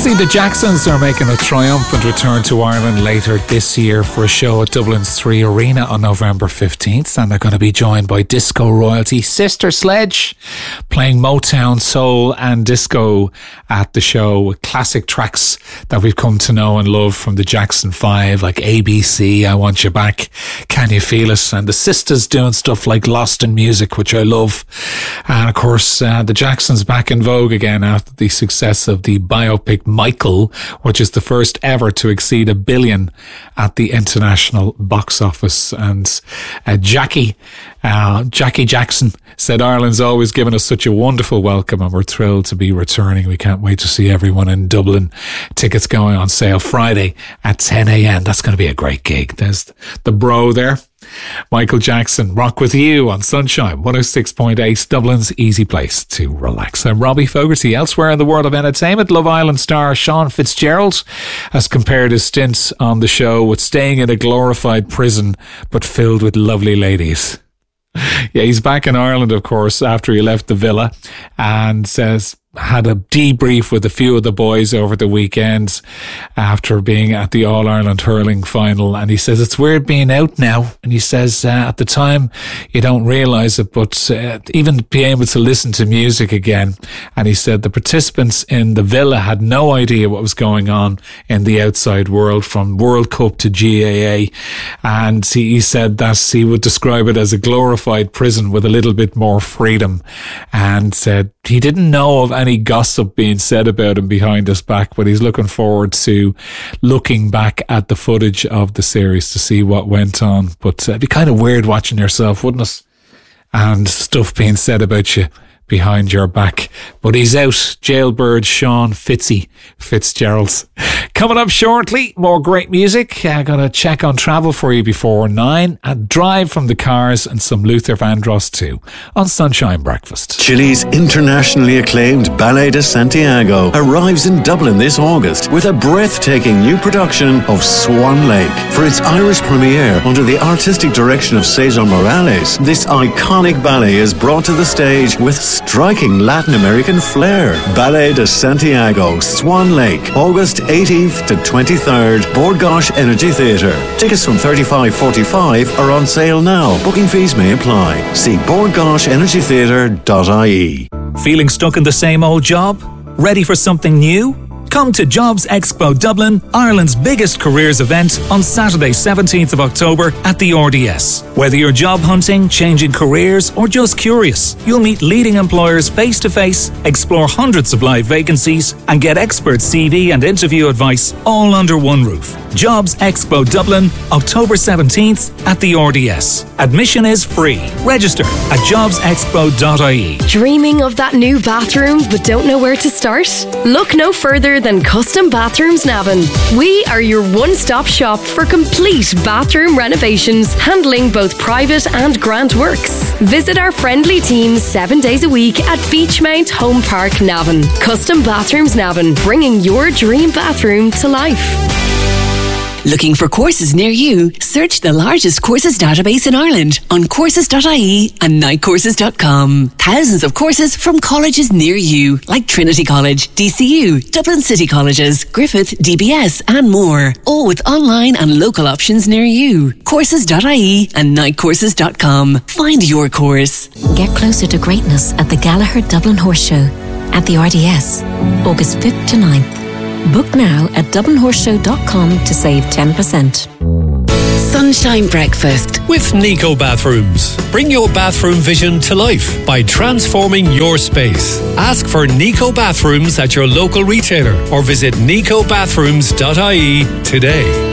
See, the Jacksons are making a triumphant return to Ireland later this year for a show at Dublin's 3 Arena on November 15th, and they're going to be joined by disco royalty Sister Sledge, playing Motown, soul and disco at the show with classic tracks that we've come to know and love from the Jackson 5, like ABC, I Want You Back, Can You Feel It, and the sisters doing stuff like Lost in Music, which I love. And of course, the Jacksons back in vogue again after the success of the biopic Michael, which is the first ever to exceed $1 billion at the international box office. And Jackie Jackson said, Ireland's always given us such a wonderful welcome and we're thrilled to be returning. We can't wait to see everyone in Dublin. Tickets going on sale Friday at 10 a.m. That's going to be a great gig. There's the bro there. Michael Jackson, Rock With You on Sunshine 106.8, Dublin's easy place to relax. I'm Robbie Fogarty. Elsewhere in the world of entertainment, Love Island star Sean Fitzgerald has compared his stint on the show with staying in a glorified prison but filled with lovely ladies. Yeah, he's back in Ireland, of course, after he left the villa, and says had a debrief with a few of the boys over the weekend after being at the All-Ireland hurling final, and he says it's weird being out now, and he says at the time you don't realise it, but even being able to listen to music again, and he said the participants in the villa had no idea what was going on in the outside world, from World Cup to GAA, and he said that he would describe it as a glorified prison with a little bit more freedom, and said he didn't know of any gossip being said about him behind his back, but he's looking forward to looking back at the footage of the series to see what went on. But it'd be kind of weird watching yourself, wouldn't it? And stuff being said about you behind your back. But he's out. Jailbird Sean Fitzgerald. Coming up shortly, more great music. I got a check on travel for you before 9. A drive from the Cars and some Luther Vandross too on Sunshine Breakfast. Chile's internationally acclaimed Ballet de Santiago arrives in Dublin this August with a breathtaking new production of Swan Lake. For its Irish premiere under the artistic direction of Cesar Morales, this iconic ballet is brought to the stage with striking Latin American flair. Ballet de Santiago, Swan Lake, August 18th to 23rd, Bord Gáis Energy Theatre. Tickets from $35.45 are on sale now. Booking fees may apply. See bordgaisenergytheatre.ie. Feeling stuck in the same old job? Ready for something new? Come to Jobs Expo Dublin, Ireland's biggest careers event, on Saturday 17th of October at the RDS. Whether you're job hunting, changing careers, or just curious, you'll meet leading employers face-to-face, explore hundreds of live vacancies, and get expert CV and interview advice all under one roof. Jobs Expo Dublin, October 17th at the RDS. Admission is free. Register at jobsexpo.ie. Dreaming of that new bathroom but don't know where to start? Look no further than Custom Bathrooms Navan. We are your one-stop shop for complete bathroom renovations, handling both private and grant works. Visit our friendly team 7 days a week at Beachmount Home Park, Navan. Custom Bathrooms Navan, bringing your dream bathroom to life. Looking for courses near you? Search the largest courses database in Ireland on courses.ie and nightcourses.com. Thousands of courses from colleges near you, like Trinity College, DCU, Dublin City Colleges, Griffith, DBS and more. All with online and local options near you. Courses.ie and nightcourses.com. Find your course. Get closer to greatness at the Gallagher Dublin Horse Show at the RDS, August 5th to 9th. Book now at dublinhorseshow.com to save 10%. Sunshine Breakfast with Nico Bathrooms. Bring your bathroom vision to life by transforming your space. Ask for Nico Bathrooms at your local retailer or visit nicobathrooms.ie today.